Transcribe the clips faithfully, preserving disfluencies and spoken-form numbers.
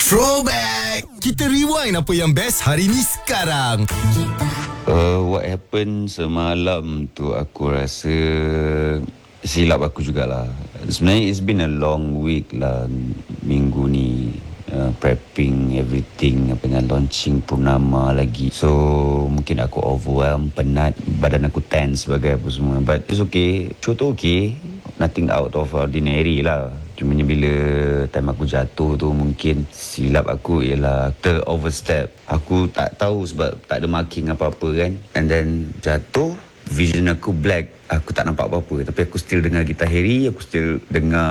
Throwback! Kita rewind apa yang best hari ni sekarang. Uh, what happened semalam tu aku rasa silap aku jugalah. Sebenarnya it's been a long week lah minggu ni. Uh, prepping everything dengan launching Purnama lagi. So mungkin aku overwhelmed, penat, badan aku tense sebagai apa semua. But it's okay. Show tu okay. Nothing out of ordinary lah. Cumanya bila time aku jatuh tu mungkin silap aku ialah ter overstep. Aku tak tahu sebab tak ada marking apa-apa kan. And then jatuh, vision aku black. Aku tak nampak apa-apa. Tapi aku still dengar gitar Harry. Aku still dengar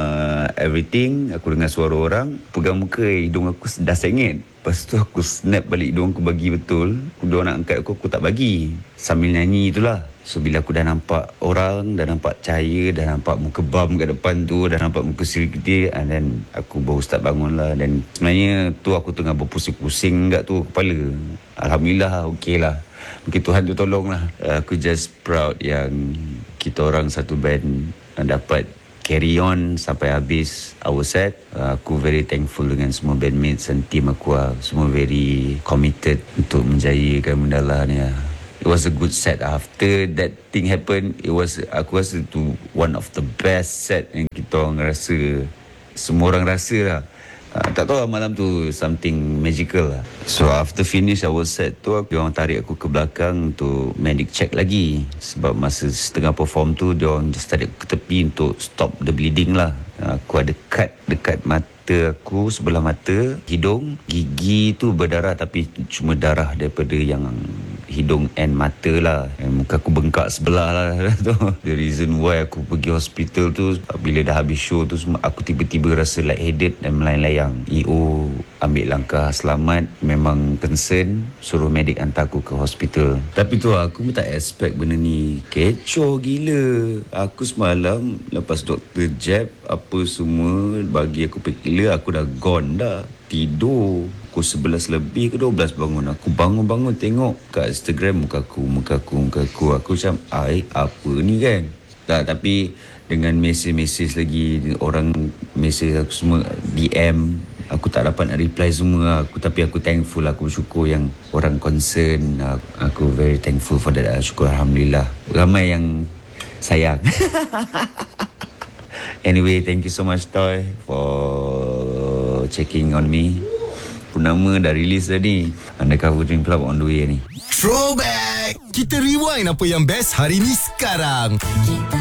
everything. Aku dengar suara orang. Pegang muka, hidung aku dah sengit. Lepas tu aku snap balik hidung aku bagi betul. Dia nak angkat aku, aku tak bagi. Sambil nyanyi itulah. So bila aku dah nampak orang, dah nampak cahaya, dah nampak muka bam kat depan tu, dah nampak muka security, and then aku baru start bangun lah. Dan sebenarnya tu aku tengah berpusing-pusing kat tu kepala. Alhamdulillah okey lah. Mungkin Tuhan tu tolong lah. Aku just proud yang kita orang satu band dapat carry on sampai habis our set. Aku very thankful dengan semua bandmates dan team aku lah. Semua very committed untuk menjayakan benda lah ni lah. It was a good set. After that thing happened, it was, aku rasa tu one of the best set yang kita orang rasa, semua orang rasa lah. Uh, tak tahu lah malam tu something magical lah. So after finish our set tu, dia orang tarik aku ke belakang untuk medic check lagi. Sebab masa setengah perform tu, dia orang just tarik aku ke tepi untuk stop the bleeding lah. Uh, aku ada cut dekat mata aku, sebelah mata, hidung. Gigi tu berdarah tapi cuma darah daripada yang hidung and mata lah. And muka aku bengkak sebelah lah tu. The reason why aku pergi hospital tu, bila dah habis show tu semua, aku tiba-tiba rasa lightheaded dan melayang-layang. E O ambil langkah selamat, memang concern, suruh medik hantar aku ke hospital. Tapi tu aku pun tak expect benda ni. Kecoh gila. Aku semalam lepas doktor jab apa semua bagi aku painkiller, aku dah gone dah. Tidur pukul sebelas lebih ke dua belas bangun. Aku bangun-bangun tengok kat Instagram muka aku, muka aku, muka aku. Aku macam, ai, apa ni kan? Tak, tapi dengan mesej-mesej lagi, orang mesej aku semua, D M, aku tak dapat nak reply semua. Aku, tapi aku thankful, aku bersyukur yang orang concern. Aku, aku very thankful for that. Syukur Alhamdulillah. Ramai yang sayang. Anyway, thank you so much Toy for checking on me. Purnama dah release dah ni. Undercover Dream Club on the way ni. Throwback! Kita rewind apa yang best hari ni sekarang.